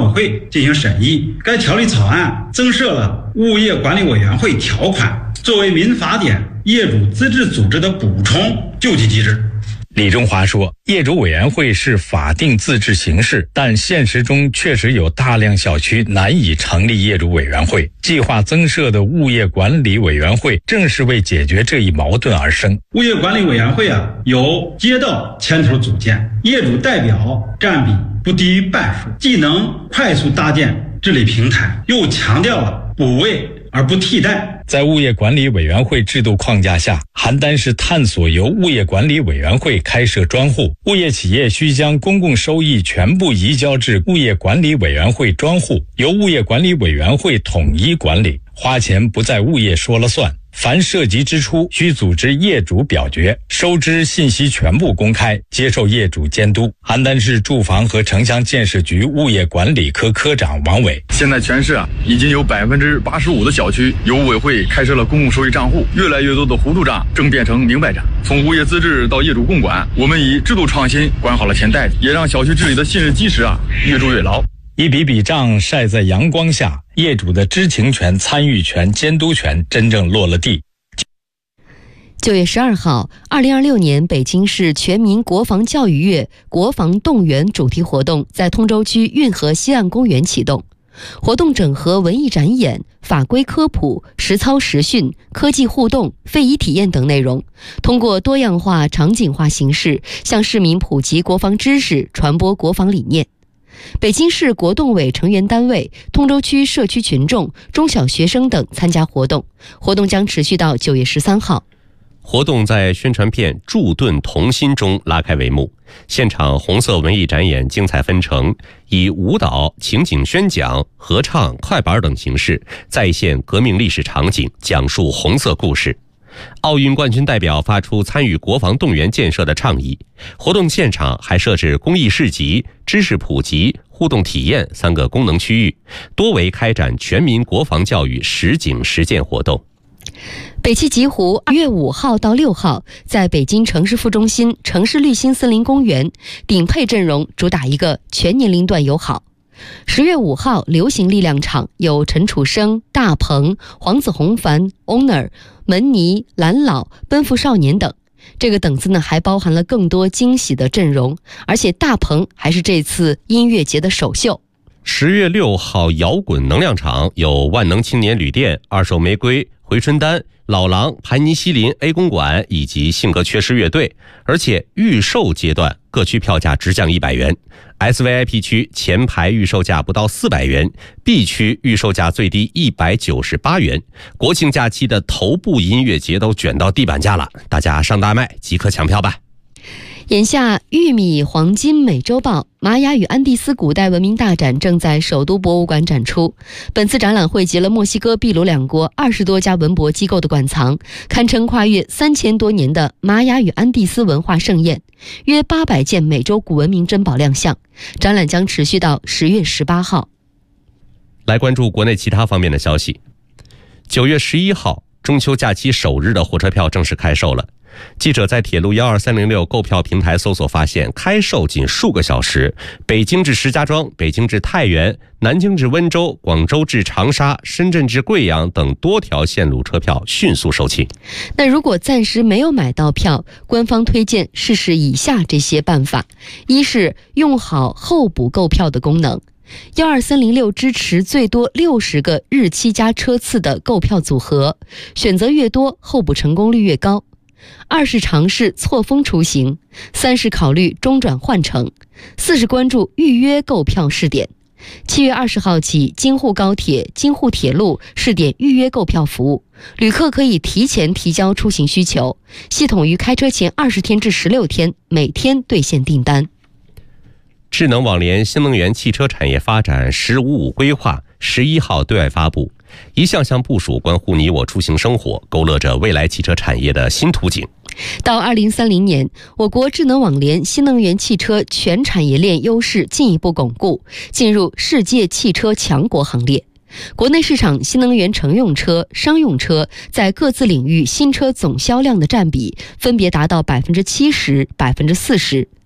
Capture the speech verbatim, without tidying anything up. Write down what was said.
委会进行审议。该条例草案增设了物业管理委员会条款，作为民法典业主自治组织的补充救济机制。 李中华说，业主委员会是法定自治形式，但现实中确实有大量小区难以成立业主委员会。计划增设的物业管理委员会正是为解决这一矛盾而生。 物业管理委员会啊，由街道牵头组建，业主代表占比不低于半数，既能快速搭建治理平台，又强调了补位而不替代。 在物业管理委员会制度框架下，邯郸市探索由物业管理委员会开设专户，物业企业需将公共收益全部移交至物业管理委员会专户，由物业管理委员会统一管理，花钱不在物业说了算。凡涉及支出需组织业主表决，收支信息全部公开，接受业主监督。邯郸市住房和城乡建设局物业管理科科长王伟， 现在全市啊已经有百分之八十五的小区由物委会开设了公共收益账户，越来越多的糊涂账正变成明白账。从物业自治到业主共管，我们以制度创新管好了钱袋子，也让小区治理的信任基石啊越筑越牢。 一笔笔账晒在阳光下，业主的知情权、参与权、监督权真正落了地。 九月十二号，二零二六年北京市全民国防教育月国防动员主题活动在通州区运河西岸公园启动。活动整合文艺展演、法规科普、实操实训、科技互动、非遗体验等内容，通过多样化、场景化形式向市民普及国防知识，传播国防理念。北京市国动委成员单位、通州区社区群众、中小学生等参加活动，活动将持续到九月十三号。 活动在宣传片《驻盾同心》中拉开帷幕，现场红色文艺展演精彩纷呈，以舞蹈、情景宣讲、合唱、快板等形式再现革命历史场景，讲述红色故事。奥运冠军代表发出参与国防动员建设的倡议。活动现场还设置公益市集、知识普及、互动体验三个功能区域，多为开展全民国防教育实景实践活动。 北汽极狐二月五号到六号在北京城市副中心城市绿心森林公园顶配阵容，主打一个全年龄段友好。十月五号，流行力量场有陈楚生、大鹏、黄子弘凡、Owner、门尼、蓝老、奔赴少年等。这个等字呢，还包含了更多惊喜的阵容，而且大鹏还是这次音乐节的首秀。 十月六号，摇滚能量场有万能青年旅店、二手玫瑰、回春丹、老狼、盘尼西林 A 公馆以及性格缺失乐队，而且预售阶段各区票价直降一百元。S V I P 区前排预售价不到四百元 ，B 区预售价最低一百九十八元。国庆假期的头部音乐节都卷到地板价了，大家上大麦即刻抢票吧。 眼下，玉米黄金美洲豹、玛雅与安第斯古代文明大展正在首都博物馆展出。本次展览汇集了墨西哥、秘鲁两国二十多家文博机构的馆藏，堪称跨越三千多年的玛雅与安第斯文化盛宴。约八百件美洲古文明珍宝亮相。展览将持续到十月十八号。 来关注国内其他方面的消息。九月十一号，中秋假期首日的火车票正式开售了。记者在铁路一二三零六购票平台搜索发现，开售仅数个小时，北京至石家庄、北京至太原、南京至温州、广州至长沙、深圳至贵阳等多条线路车票迅速售罄。 那如果暂时没有买到票，官方推荐试试以下这些办法：一是用好候补购票的功能。一二三零六支持最多六十个日期加车次的购票组合，选择越多，候补成功率越高。二是尝试错峰出行，三是考虑中转换乘，四是关注预约购票试点。七月二十号起，京沪高铁、京沪铁路试点预约购票服务，旅客可以提前提交出行需求，系统于开车前二十天至十六天每天兑现订单。 智能网联新能源汽车产业发展“十五五”规划十一号对外发布，一项项部署关乎你我出行生活，勾勒着未来汽车产业的新图景。 到二零三零年，我国智能网联新能源汽车全产业链优势进一步巩固，进入世界汽车强国行列。国内市场新能源乘用车、商用车在各自领域新车总销量的占比分别达到百分之七十、百分之四十。